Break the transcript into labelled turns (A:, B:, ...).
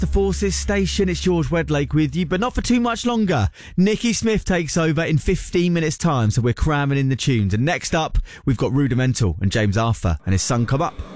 A: to Forces Station. It's George Wedlake with you, but not for too much longer. Nikki Smith takes over in 15 minutes' time, so we're cramming in the tunes. And next up, we've got Rudimental and James Arthur and his son Come Up.